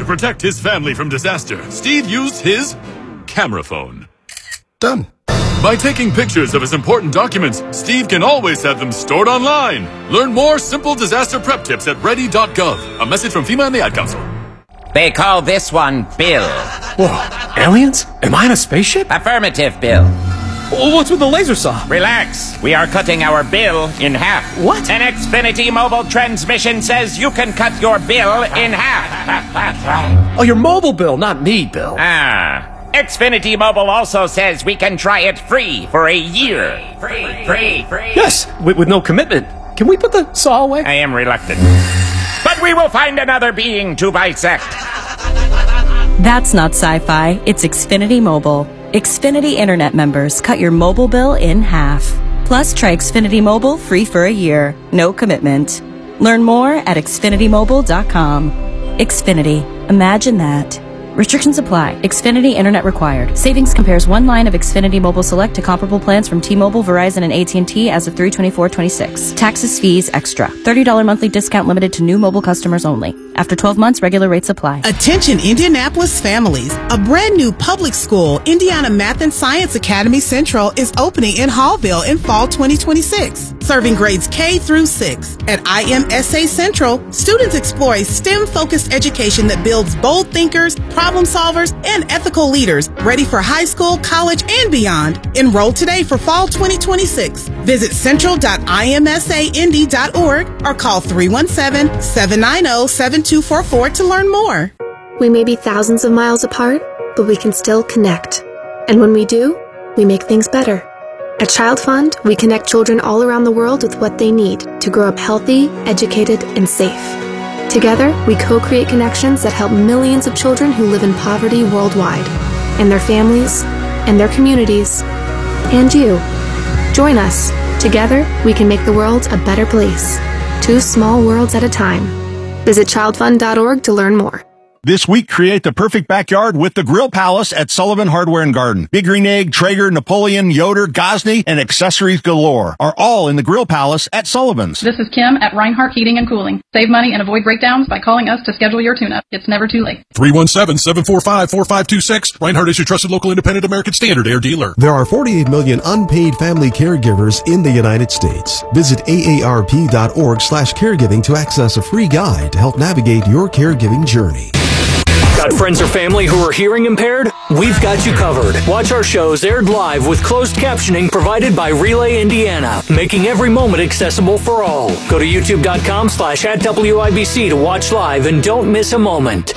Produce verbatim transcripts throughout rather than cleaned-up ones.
To protect his family from disaster, Steve used his camera phone. Done. By taking pictures of his important documents, Steve can always have them stored online. Learn more simple disaster prep tips at ready dot gov. A message from FEMA and the Ad Council. They call this one Bill. Whoa, aliens? Am I in a spaceship? Affirmative, Bill. Well, what's with the laser saw? Relax. We are cutting our bill in half. What? An Xfinity mobile transmission says you can cut your bill in half. Oh, your mobile bill, not me, Bill. Ah. Xfinity Mobile also says we can try it free for a year. Free, free, free. Yes, with, with no commitment. Can we put the saw away? I am reluctant. But we will find another being to bisect. That's not sci-fi. It's Xfinity Mobile. Xfinity Internet members cut your mobile bill in half. Plus, try Xfinity Mobile free for a year. No commitment. Learn more at xfinity mobile dot com. Xfinity. Imagine that. Restrictions apply. Xfinity Internet required. Savings compares one line of Xfinity Mobile Select to comparable plans from T-Mobile, Verizon, and A T and T as of three twenty-four twenty-six. Taxes, fees, extra. thirty dollars monthly discount limited to new mobile customers only. After twelve months, regular rates apply. Attention Indianapolis families. A brand new public school, Indiana Math and Science Academy Central, is opening in Hallville in fall twenty twenty-six. Serving grades K through six. At I M S A Central, students explore a STEM-focused education that builds bold thinkers, problem solvers, and ethical leaders ready for high school, college, and beyond. Enroll today for fall twenty twenty-six. Visit central dot I M S A indy dot org or call three one seven, seven nine zero, seven two four four to learn more. We may be thousands of miles apart, but we can still connect. And when we do, we make things better. At Child Fund, we connect children all around the world with what they need to grow up healthy, educated, and safe. Together, we co-create connections that help millions of children who live in poverty worldwide, and their families, and their communities, and you. Join us. Together, we can make the world a better place. Two small worlds at a time. Visit child fund dot org to learn more. This week, create the perfect backyard with the Grill Palace at Sullivan Hardware and Garden. Big Green Egg, Traeger, Napoleon, Yoder, Gosney, and accessories galore are all in the Grill Palace at Sullivan's. This is Kim at Reinhardt Heating and Cooling. Save money and avoid breakdowns by calling us to schedule your tune-up. It's never too late. three one seven, seven four five, four five two six. Reinhardt is your trusted local independent American Standard Air dealer. There are forty-eight million unpaid family caregivers in the United States. Visit A A R P dot org slash caregiving to access a free guide to help navigate your caregiving journey. Got friends or family who are hearing impaired? We've got you covered. Watch our shows aired live with closed captioning provided by Relay Indiana, making every moment accessible for all. Go to youtube dot com slash at W I B C to watch live and don't miss a moment.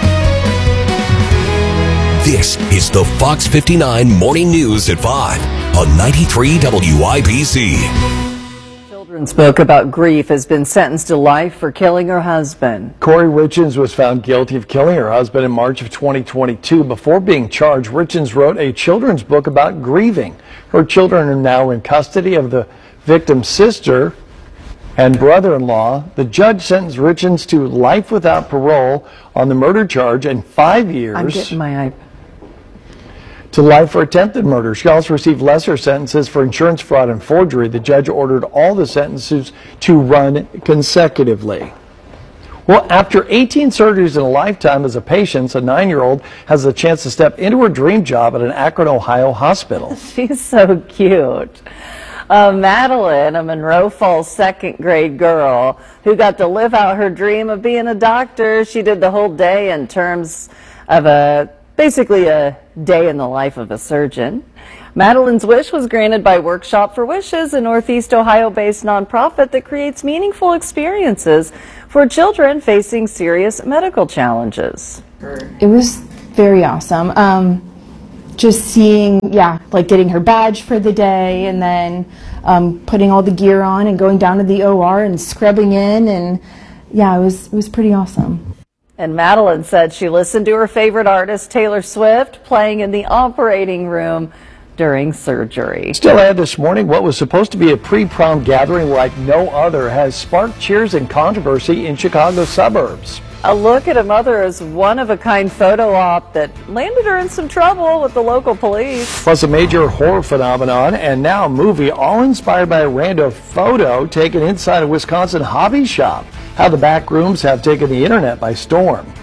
This is the Fox fifty-nine Morning News at five on ninety-three W I B C. Children's book about grief has been sentenced to life for killing her husband. Corey Richens was found guilty of killing her husband in March of twenty twenty-two. Before being charged, Richens wrote a children's book about grieving. Her children are now in custody of the victim's sister and brother-in-law. The judge sentenced Richens to life without parole on the murder charge and five years. I'm getting my eye. to life for attempted murder. She also received lesser sentences for insurance fraud and forgery. The judge ordered all the sentences to run consecutively. Well, after eighteen surgeries in a lifetime as a patient, a nine-year-old has the chance to step into her dream job at an Akron, Ohio hospital. She's so cute. Uh, Madeline, a Monroe Falls second grade girl who got to live out her dream of being a doctor. She did the whole day in terms of a basically a day in the life of a surgeon. Madeline's wish was granted by Workshop for Wishes, a Northeast Ohio-based nonprofit that creates meaningful experiences for children facing serious medical challenges. It was very awesome. Um, just seeing, yeah, like getting her badge for the day and then um, putting all the gear on and going down to the O R and scrubbing in, and yeah, it was, it was pretty awesome. And Madeline said she listened to her favorite artist, Taylor Swift, playing in the operating room during surgery. Still ahead this morning, what was supposed to be a pre-prom gathering like no other has sparked cheers and controversy in Chicago's suburbs. A look at a mother's one-of-a-kind photo op that landed her in some trouble with the local police. Plus a major horror phenomenon and now a movie all inspired by a random photo taken inside a Wisconsin hobby shop. How the back rooms have taken the internet by storm.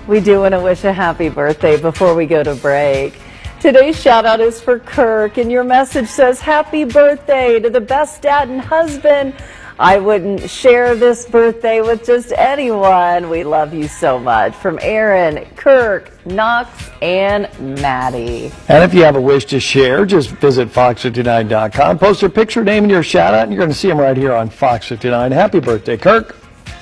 We do want to wish a happy birthday before we go to break. Today's shout out is for Kirk, and your message says, happy birthday to the best dad and husband. I wouldn't share this birthday with just anyone. We love you so much. From Aaron, Kirk, Knox, and Maddie. And if you have a wish to share, just visit fox fifty-nine dot com. Post your picture, name, and your shout out, and you're going to see them right here on Fox fifty-nine. Happy birthday, Kirk.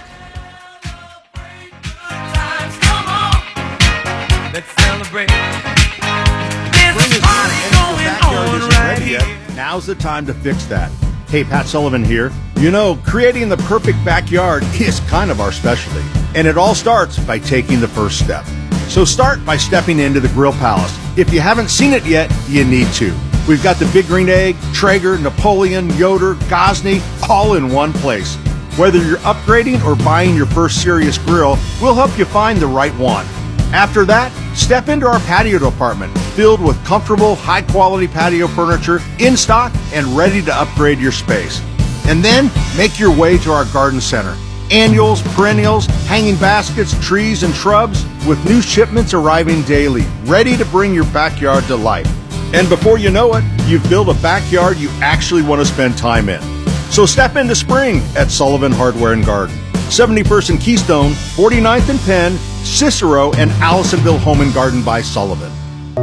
Now's the time to fix that. Hey, Pat Sullivan here. You know, creating the perfect backyard is kind of our specialty. And it all starts by taking the first step. So start by stepping into the Grill Palace. If you haven't seen it yet, you need to. We've got the Big Green Egg, Traeger, Napoleon, Yoder, Gosney, all in one place. Whether you're upgrading or buying your first serious grill, we'll help you find the right one. After that, step into our patio department, filled with comfortable, high-quality patio furniture in stock and ready to upgrade your space. And then, make your way to our garden center. Annuals, perennials, hanging baskets, trees, and shrubs, with new shipments arriving daily, ready to bring your backyard to life. And before you know it, you've built a backyard you actually want to spend time in. So step into spring at Sullivan Hardware and Garden. seventy-first and Keystone, forty-ninth and Penn, Cicero, and Allisonville Home and Garden by Sullivan.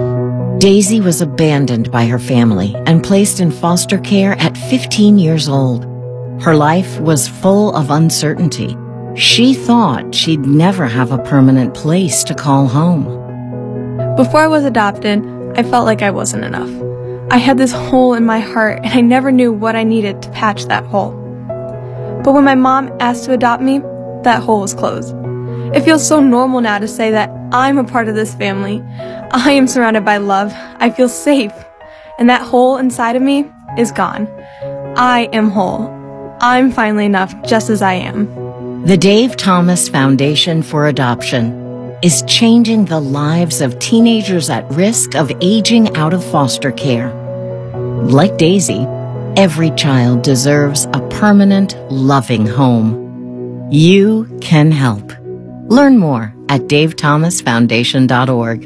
Daisy was abandoned by her family and placed in foster care at fifteen years old. Her life was full of uncertainty. She thought she'd never have a permanent place to call home. Before I was adopted, I felt like I wasn't enough. I had this hole in my heart, and I never knew what I needed to patch that hole. But when my mom asked to adopt me, that hole was closed. It feels so normal now to say that I'm a part of this family. I am surrounded by love. I feel safe. And that hole inside of me is gone. I am whole. I'm finally enough just as I am. The Dave Thomas Foundation for Adoption is changing the lives of teenagers at risk of aging out of foster care. Like Daisy, every child deserves a permanent, loving home. You can help. Learn more at dave thomas foundation dot org.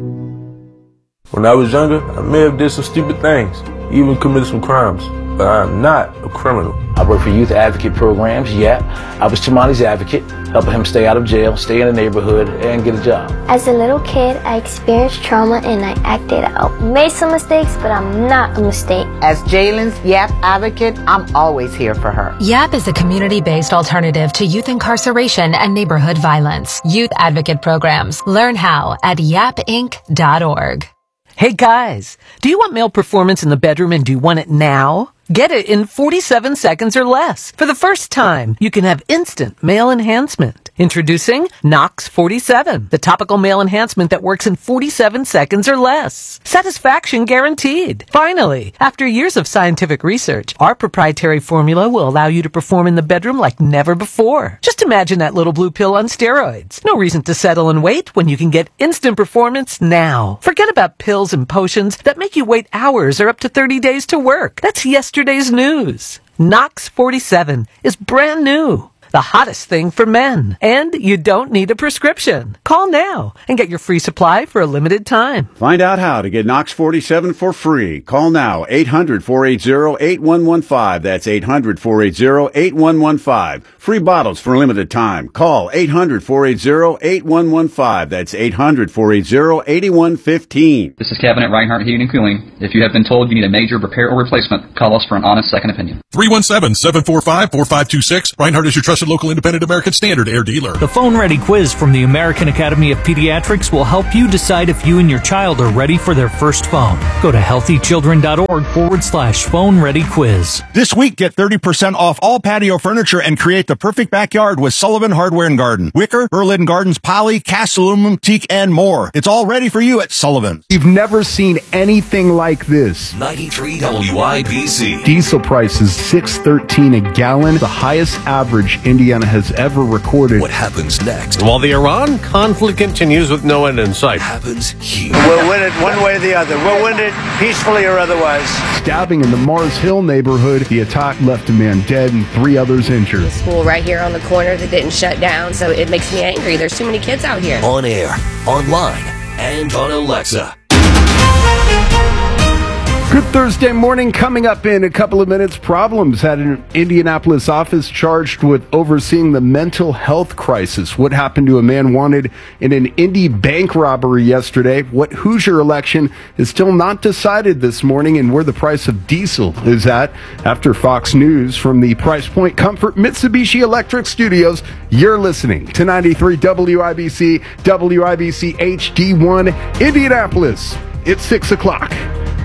When I was younger, I may have did some stupid things, even committed some crimes, but I am not a criminal. I work for youth advocate programs, yeah. I was Tamani's advocate, helping him stay out of jail, stay in the neighborhood, and get a job. As a little kid, I experienced trauma and I acted out. Made some mistakes, but I'm not a mistake. As Jalen's YAP advocate, I'm always here for her. YAP is a community-based alternative to youth incarceration and neighborhood violence. Youth advocate programs. Learn how at yap inc dot org. Hey guys, do you want male performance in the bedroom and do you want it now? Get it in forty-seven seconds or less. For the first time, you can have instant male enhancement. Introducing Knox forty-seven, the topical male enhancement that works in forty-seven seconds or less. Satisfaction guaranteed. Finally, after years of scientific research, our proprietary formula will allow you to perform in the bedroom like never before. Just imagine that little blue pill on steroids. No reason to settle and wait when you can get instant performance now. Forget about pills and potions that make you wait hours or up to thirty days to work. That's yesterday's news. Knox forty-seven is brand new. The hottest thing for men. And you don't need a prescription. Call now and get your free supply for a limited time. Find out how to get Knox forty-seven for free. Call now, eight hundred, four eight zero, eight one one five. That's eight hundred, four eight zero, eight one one five. Free bottles for a limited time. Call eight hundred, four eight zero, eight one one five. That's eight hundred, four eight zero, eight one one five. This is Kevin at Reinhardt Heating and Cooling. If you have been told you need a major repair or replacement, call us for an honest second opinion. three one seven, seven four five, four five two six. Reinhardt is your trusted local independent American Standard air dealer. The Phone Ready quiz from the American Academy of Pediatrics will help you decide if you and your child are ready for their first phone. Go to healthychildren.org forward slash phone ready quiz. This week, get thirty percent off all patio furniture and create the perfect backyard with Sullivan Hardware and Garden. Wicker, Berlin Gardens, poly, cast aluminum, teak, and more. It's all ready for you at Sullivan. You've never seen anything like this. ninety-three W I B C. Diesel prices six thirteen a gallon, the highest average in Indiana has ever recorded. What happens next? While the Iran conflict continues with no end in sight. Happens here. We'll win it one way or the other. We'll win it peacefully or otherwise. Stabbing in the Mars Hill neighborhood. The attack left a man dead and three others injured. The school right here on the corner that didn't shut down, so it makes me angry. There's too many kids out here. On air, online, and on Alexa. Good Thursday morning. Coming up in a couple of minutes, problems at an Indianapolis office charged with overseeing the mental health crisis. What happened to a man wanted in an Indy bank robbery yesterday? What Hoosier election is still not decided this morning, and where the price of diesel is at after Fox News from the Price Point Comfort Mitsubishi Electric Studios. You're listening to ninety-three W I B C, W I B C H D one, Indianapolis. It's six o'clock.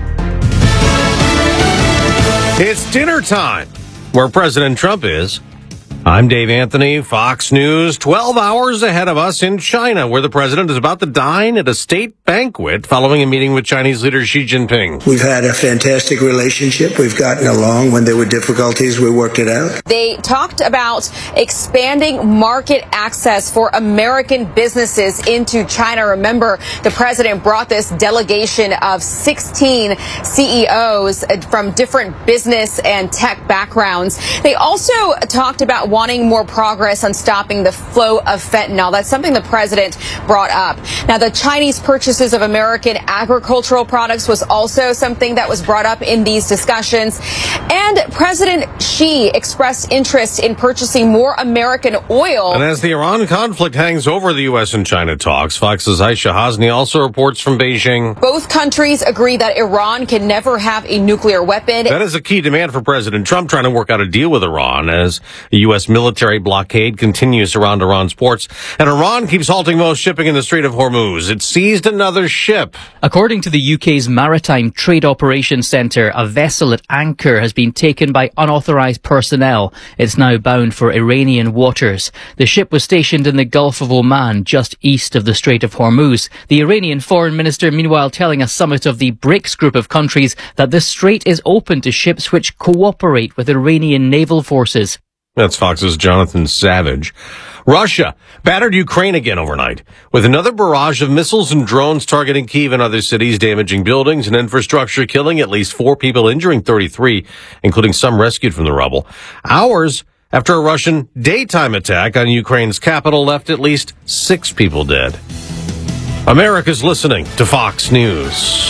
It's dinner time, where President Trump is. I'm Dave Anthony, Fox News. twelve hours ahead of us in China, where the president is about to dine at a state banquet following a meeting with Chinese leader Xi Jinping. We've had a fantastic relationship. We've gotten along. When there were difficulties, we worked it out. They talked about expanding market access for American businesses into China. Remember, the president brought this delegation of sixteen C E Os from different business and tech backgrounds. They also talked about wanting more progress on stopping the flow of fentanyl. That's something the president brought up. Now, the Chinese purchases of American agricultural products was also something that was brought up in these discussions. And President Xi expressed interest in purchasing more American oil. And as the Iran conflict hangs over the U S and China talks, Fox's Aisha Hasni also reports from Beijing. Both countries agree that Iran can never have a nuclear weapon. That is a key demand for President Trump, trying to work out a deal with Iran as the U S military blockade continues around Iran's ports. And Iran keeps halting most shipping in the Strait of Hormuz. It seized another ship. According to the U K's Maritime Trade Operations Centre, a vessel at anchor has been taken by unauthorised personnel. It's now bound for Iranian waters. The ship was stationed in the Gulf of Oman, just east of the Strait of Hormuz. The Iranian foreign minister, meanwhile, telling a summit of the BRICS group of countries that the strait is open to ships which cooperate with Iranian naval forces. That's Fox's Jonathan Savage. Russia battered Ukraine again overnight with another barrage of missiles and drones targeting Kyiv and other cities, damaging buildings and infrastructure, killing at least four people, injuring thirty-three, including some rescued from the rubble. Hours after a Russian daytime attack on Ukraine's capital left at least six people dead. America's listening to Fox News.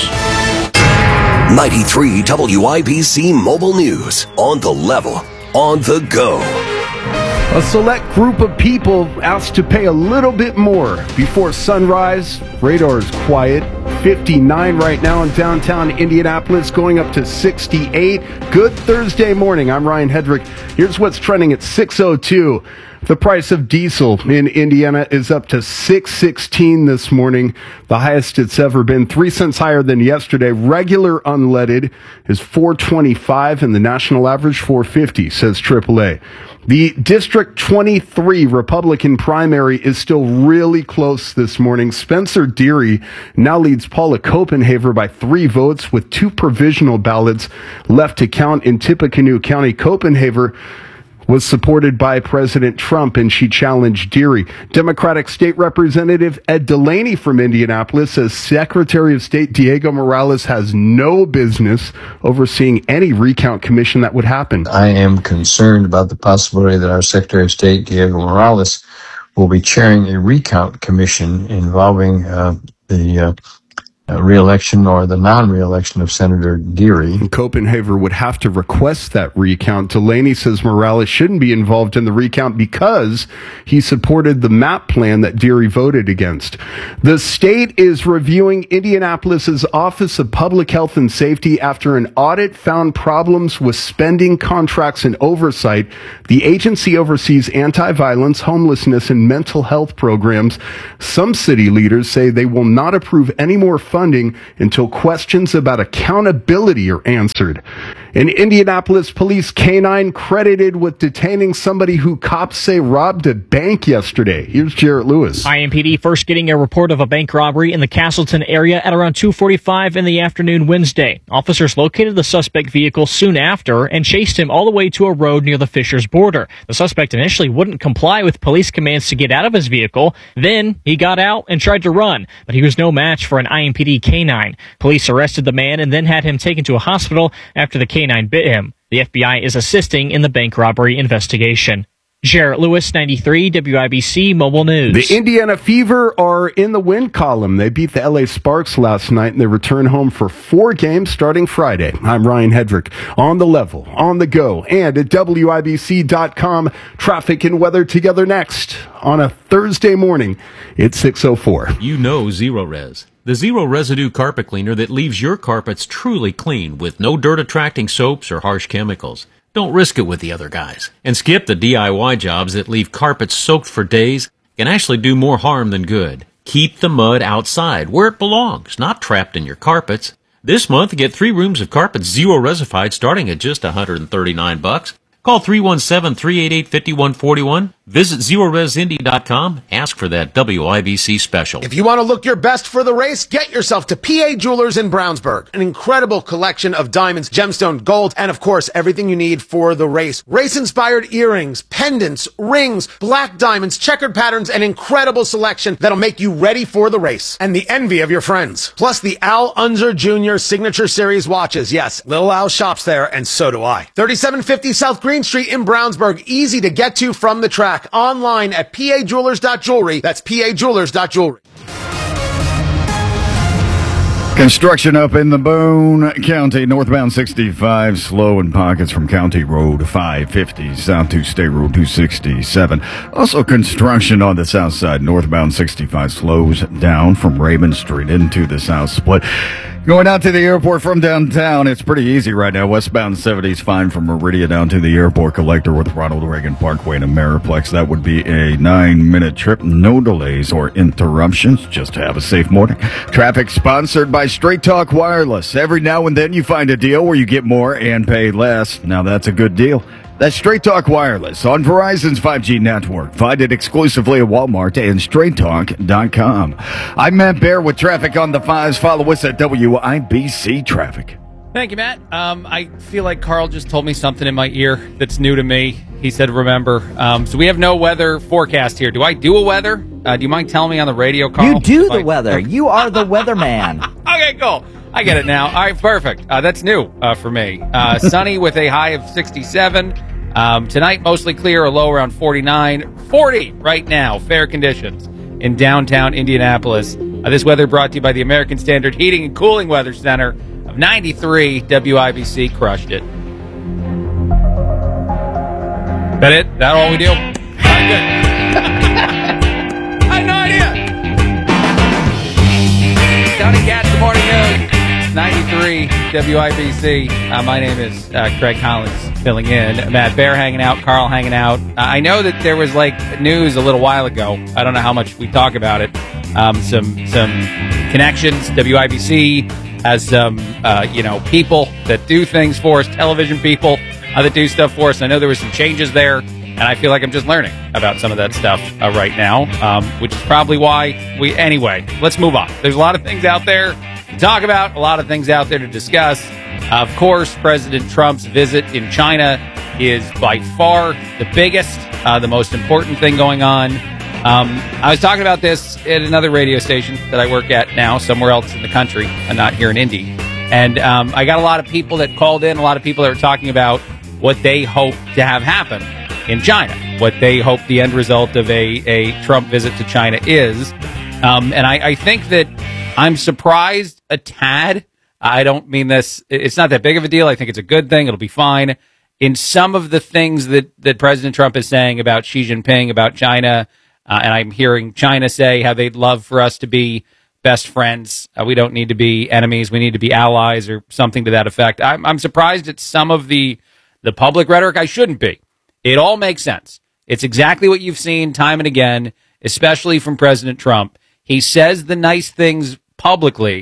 ninety-three W I B C Mobile News. On the level. On the go. A select group of people asked to pay a little bit more before sunrise. Radar is quiet. fifty-nine right now in downtown Indianapolis, going up to sixty-eight. Good Thursday morning. I'm Ryan Hedrick. Here's what's trending at six oh two. The price of diesel in Indiana is up to six sixteen this morning, the highest it's ever been, three cents higher than yesterday. Regular unleaded is four twenty-five, and the national average four fifty, says triple A. The District twenty-three Republican primary is still really close this morning. Spencer Deary now leads Paula Copenhaver by three votes, with two provisional ballots left to count in Tippecanoe County. Copenhaver was supported by President Trump, and she challenged Deary. Democratic State Representative Ed Delaney from Indianapolis says Secretary of State Diego Morales has no business overseeing any recount commission that would happen. I am concerned about the possibility that our Secretary of State, Diego Morales, will be chairing a recount commission involving uh, the uh, Uh, re-election or the non-re-election of Senator Deary. Copenhaver would have to request that recount. Delaney says Morales shouldn't be involved in the recount because he supported the MAP plan that Deary voted against. The state is reviewing Indianapolis's Office of Public Health and Safety after an audit found problems with spending contracts and oversight. The agency oversees anti-violence, homelessness, and mental health programs. Some city leaders say they will not approve any more funds funding until questions about accountability are answered. An Indianapolis police canine credited with detaining somebody who cops say robbed a bank yesterday. Here's Jarrett Lewis. I M P D first getting a report of a bank robbery in the Castleton area at around two forty-five in the afternoon Wednesday. Officers located the suspect vehicle soon after and chased him all the way to a road near the Fishers border. The suspect initially wouldn't comply with police commands to get out of his vehicle. Then he got out and tried to run, but he was no match for an I M P D canine. Police arrested the man and then had him taken to a hospital after the canine bit him. The F B I is assisting in the bank robbery investigation. Jarrett Lewis, ninety-three W I B C Mobile News. The Indiana Fever are in the win column. They beat the L A Sparks last night, and they return home for four games starting Friday. I'm Ryan Hedrick, on the level, on the go, and at W I B C dot com. Traffic and weather together next on a Thursday morning. It's six oh four. You know Zero Res. The zero residue carpet cleaner that leaves your carpets truly clean with no dirt attracting soaps or harsh chemicals. Don't risk it with the other guys. And skip the D I Y jobs that leave carpets soaked for days and actually do more harm than good. Keep the mud outside where it belongs, not trapped in your carpets. This month, get three rooms of carpets zero resified starting at just one hundred thirty-nine bucks. Call three one seven, three eight eight, five one four one. Visit zero res indy dot com. Ask for that W I B C special. If you want to look your best for the race, get yourself to P A Jewelers in Brownsburg. An incredible collection of diamonds, gemstone, gold, and of course, everything you need for the race. Race-inspired earrings, pendants, rings, black diamonds, checkered patterns, an incredible selection that'll make you ready for the race. And the envy of your friends. Plus the Al Unser Junior Signature Series watches. Yes, Little Al shops there, and so do I. thirty-seven fifty South Green Street in Brownsburg. Easy to get to from the track. Online at P A jewelers dot jewelry. That's P A jewelers dot jewelry. Construction up in the Boone County, northbound sixty-five, slow in pockets from County Road five fifty, south to State Road two sixty-seven. Also construction on the south side, northbound sixty-five slows down from Raymond Street into the south split. Going out to the airport from downtown, it's pretty easy right now. Westbound seventy is fine from Meridia down to the airport collector with Ronald Reagan Parkway and Ameriplex. That would be a nine-minute trip. No delays or interruptions. Just have a safe morning. Traffic sponsored by Straight Talk Wireless. Every now and then you find a deal where you get more and pay less. Now that's a good deal. That's Straight Talk Wireless on Verizon's five G network. Find it exclusively at Walmart and straight talk dot com. I'm Matt Bear with traffic on the fives. Follow us at W I B C Traffic. Thank you, Matt. Um, I feel like Carl just told me something in my ear that's new to me. He said, remember. Um, so we have no weather forecast here. Do I do a weather? Uh, do you mind telling me on the radio, Carl? You do the I... weather. You are the weatherman. Okay, cool. I get it now. All right, perfect. Uh, that's new uh, for me. Uh, sunny with a high of sixty-seven. Um, tonight, mostly clear, a low around forty-nine. forty right now, fair conditions in downtown Indianapolis. Uh, this weather brought to you by the American Standard Heating and Cooling Weather Center of ninety-three W I B C. Crushed it. That it? That all we do? All right, good. I have no idea. Tony Katz, good morning, news. ninety-three W I B C. Uh, my name is uh, Craig Collins, filling in. Matt Bear hanging out, Carl hanging out. Uh, I know that there was like news a little while ago. I don't know how much we talk about it. Um, some some connections. W I B C has some uh, you know people that do things for us, television people uh, that do stuff for us. I know there were some changes there, and I feel like I'm just learning about some of that stuff uh, right now, um, which is probably why we. Anyway, let's move on. There's a lot of things out there to talk about, a lot of things out there to discuss. Of course, President Trump's visit in China is by far the biggest, uh, the most important thing going on. Um, I was talking about this at another radio station that I work at now, somewhere else in the country, and not here in Indy. And um, I got a lot of people that called in, a lot of people that were talking about what they hope to have happen in China, what they hope the end result of a, a Trump visit to China is. Um, and I, I think that I'm surprised a tad. I don't mean this. It's not that big of a deal. I think it's a good thing. It'll be fine. In some of the things that, that President Trump is saying about Xi Jinping, about China, uh, and I'm hearing China say how they'd love for us to be best friends. Uh, we don't need to be enemies. We need to be allies or something to that effect. I'm, I'm surprised at some of the, the public rhetoric. I shouldn't be. It all makes sense. It's exactly what you've seen time and again, especially from President Trump. He says the nice things publicly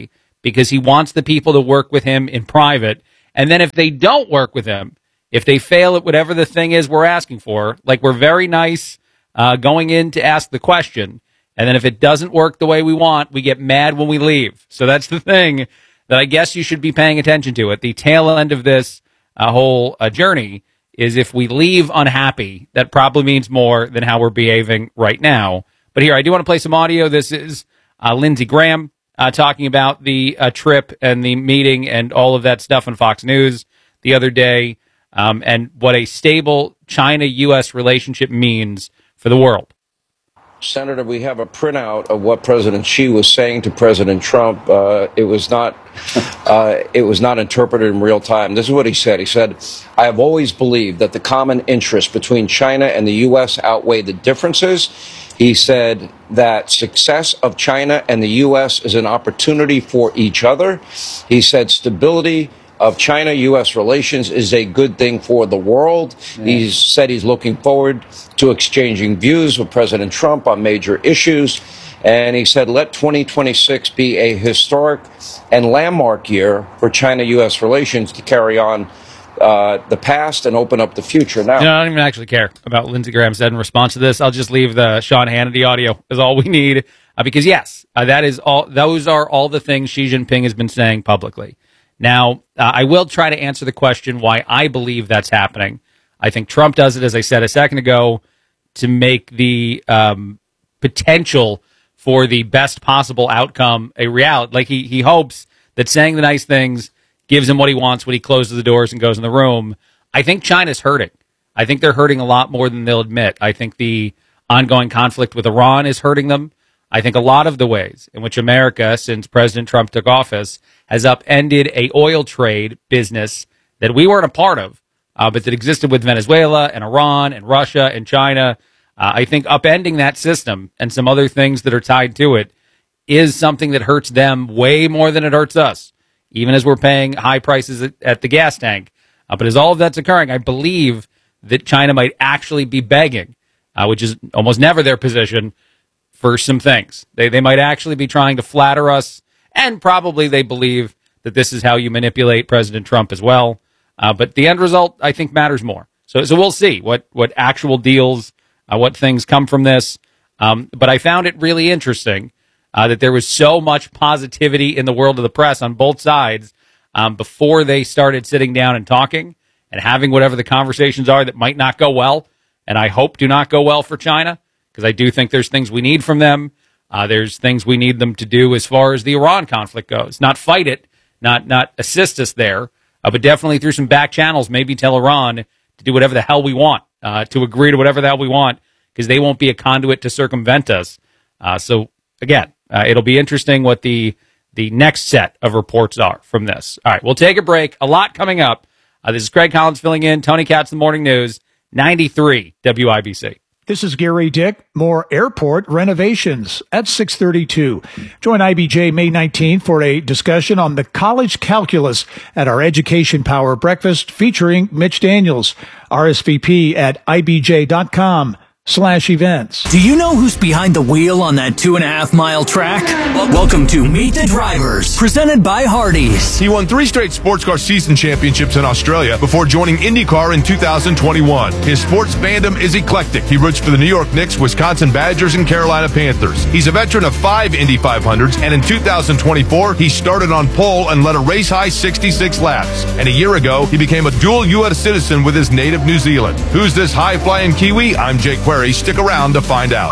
because he wants the people to work with him in private. And then if they don't work with him, if they fail at whatever the thing is we're asking for, like we're very nice uh, going in to ask the question, and then if it doesn't work the way we want, we get mad when we leave. So that's the thing that I guess you should be paying attention to. At the tail end of this uh, whole uh, journey is if we leave unhappy, that probably means more than how we're behaving right now. But here, I do want to play some audio. This is uh, Lindsey Graham uh, talking about the uh, trip and the meeting and all of that stuff on Fox News the other day, um, and what a stable China-U S relationship means for the world. Senator, we have a printout of what President Xi was saying to President Trump. Uh, it was not, uh, it was not interpreted in real time. This is what he said. He said, "I have always believed that the common interests between China and the U S outweigh the differences." He said that success of China and the U S is an opportunity for each other. He said stability of China-U S relations is a good thing for the world. Yeah. He's said he's looking forward to exchanging views with President Trump on major issues. And he said, let twenty twenty-six be a historic and landmark year for China-U S relations to carry on uh, the past and open up the future. Now, you know, I don't even actually care about what Lindsey Graham said in response to this. I'll just leave the Sean Hannity audio is all we need. Uh, because, yes, uh, that is all. Those are all the things Xi Jinping has been saying publicly. Now, uh, I will try to answer the question why I believe that's happening. I think Trump does it, as I said a second ago, to make the um, potential for the best possible outcome a reality. Like he, he hopes that saying the nice things gives him what he wants when he closes the doors and goes in the room. I think China's hurting. I think they're hurting a lot more than they'll admit. I think the ongoing conflict with Iran is hurting them. I think a lot of the ways in which America, since President Trump took office, has upended a oil trade business that we weren't a part of, uh, but that existed with Venezuela and Iran and Russia and China. Uh, I think upending that system and some other things that are tied to it is something that hurts them way more than it hurts us, even as we're paying high prices at, at the gas tank. Uh, but as all of that's occurring, I believe that China might actually be begging, uh, which is almost never their position, for some things. They they might actually be trying to flatter us, and probably they believe that this is how you manipulate President Trump as well. Uh, but the end result, I think, matters more. So so we'll see what, what actual deals, uh, what things come from this. Um, but I found it really interesting uh, that there was so much positivity in the world of the press on both sides um, before they started sitting down and talking and having whatever the conversations are that might not go well, and I hope do not go well for China, because I do think there's things we need from them. Uh, there's things we need them to do as far as the Iran conflict goes. Not fight it, not not assist us there, uh, but definitely through some back channels, maybe tell Iran to do whatever the hell we want, uh, to agree to whatever the hell we want, because they won't be a conduit to circumvent us. Uh, so, again, uh, it'll be interesting what the, the next set of reports are from this. All right, we'll take a break. A lot coming up. Uh, this is Craig Collins filling in. Tony Katz, The Morning News, ninety-three W I B C. This is Gary Dick. More airport renovations at six thirty-two. Join I B J May nineteenth for a discussion on the college calculus at our Education Power breakfast featuring Mitch Daniels. R S V P at I B J dot com slash events. Do you know who's behind the wheel on that two and a half mile track? Welcome to Meet the Drivers, presented by Hardee's. He won three straight sports car season championships in Australia before joining IndyCar in two thousand twenty-one. His sports fandom is eclectic. He roots for the New York Knicks, Wisconsin Badgers, and Carolina Panthers. He's a veteran of five Indy five hundreds, and in two thousand twenty-four, he started on pole and led a race-high sixty-six laps. And a year ago, he became a dual U S citizen with his native New Zealand. Who's this high-flying Kiwi? I'm Jake Query. Stick around to find out.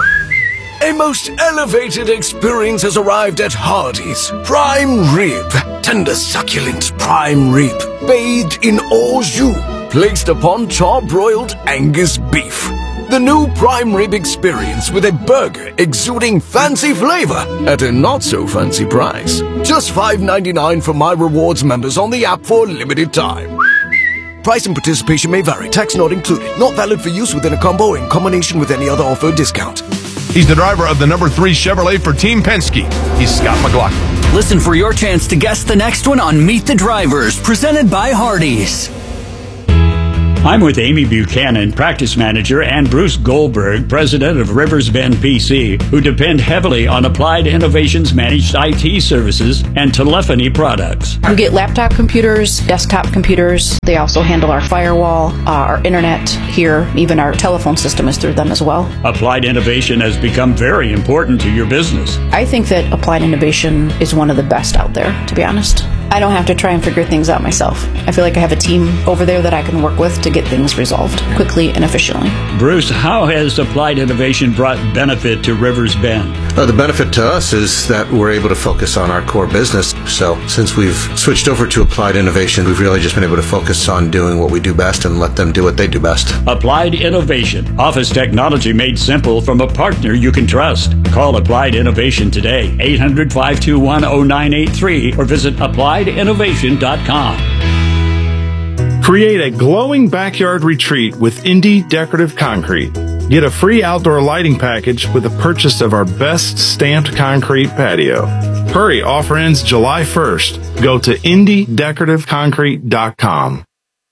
A most elevated experience has arrived at Hardee's. Prime rib. Tender, succulent prime rib. Bathed in au jus. Placed upon char-broiled Angus beef. The new prime rib experience with a burger exuding fancy flavor at a not-so-fancy price. Just five ninety-nine for My Rewards members on the app for a limited time. Price and participation may vary. Tax not included. Not valid for use within a combo or in combination with any other offer or discount. He's the driver of the number three Chevrolet for Team Penske. He's Scott McLaughlin. Listen for your chance to guess the next one on Meet the Drivers, presented by Hardee's. I'm with Amy Buchanan, practice manager, and Bruce Goldberg, president of Rivers Bend P C, who depend heavily on Applied Innovations managed I T services and telephony products. We get laptop computers, desktop computers. They also handle our firewall, uh, our internet here, even our telephone system is through them as well. Applied Innovation has become very important to your business. I think that Applied Innovation is one of the best out there, to be honest. I don't have to try and figure things out myself. I feel like I have a team over there that I can work with to get things resolved quickly and efficiently. Bruce, how has Applied Innovation brought benefit to Rivers Bend? Uh, the benefit to us is that we're able to focus on our core business. So since we've switched over to Applied Innovation, we've really just been able to focus on doing what we do best and let them do what they do best. Applied Innovation. Office technology made simple from a partner you can trust. Call Applied Innovation today, eight hundred, five two one, oh nine eight three, or visit applied innovation dot com. Create a glowing backyard retreat with Indy Decorative Concrete. Get a free outdoor lighting package with the purchase of our best stamped concrete patio. Hurry, offer ends July first. Go to indy decorative concrete dot com.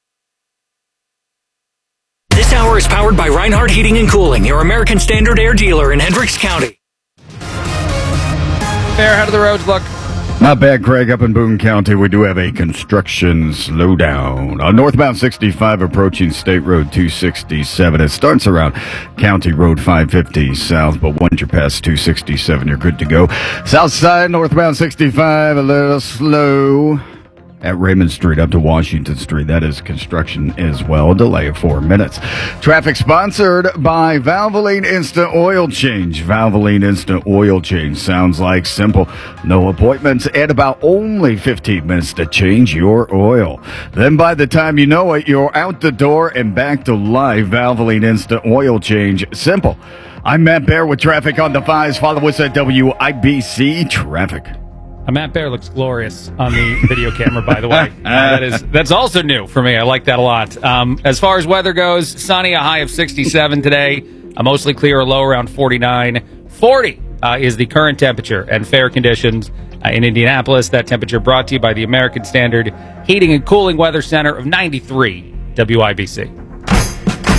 This hour is powered by Reinhardt Heating and Cooling, your American Standard Air dealer in Hendricks County. Fair, how do the roads look? Not bad, Craig. Up in Boone County, we do have a construction slowdown. On northbound sixty-five approaching State Road two sixty-seven. It starts around County Road five fifty south, but once you're past two sixty-seven, you're good to go. South side, northbound sixty-five, a little slow at Raymond Street up to Washington Street. That is construction as well. Delay of four minutes. Traffic sponsored by Valvoline Instant Oil Change. Valvoline Instant Oil Change sounds like simple. No appointments and about only fifteen minutes to change your oil. Then by the time you know it, you're out the door and back to life. Valvoline Instant Oil Change. Simple. I'm Matt Bear with traffic on the fives. Follow us at W I B C Traffic. Uh, Matt Bear looks glorious on the video camera, by the way. Uh, that is that's also new for me. I like that a lot. Um, as far as weather goes, sunny, a high of sixty-seven today. A mostly clear, a low around forty-nine. forty uh, is the current temperature and fair conditions uh, in Indianapolis. That temperature brought to you by the American Standard Heating and Cooling Weather Center of ninety-three W I B C.